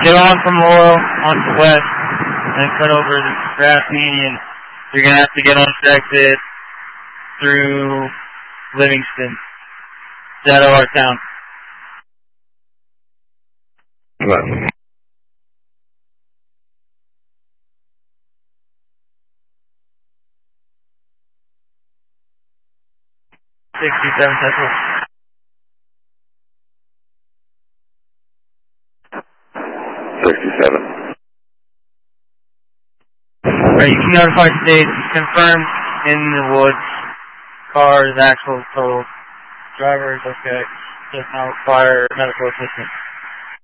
Get on from Laurel onto West and cut over the Grass Canyon. You're going to have to get on the exit through Livingston. It's out of our town. Right. 67 Central. 67. Alright, you can notify state. It's confirmed in the woods. Car is actual total. Driver is okay. Does not require medical assistance.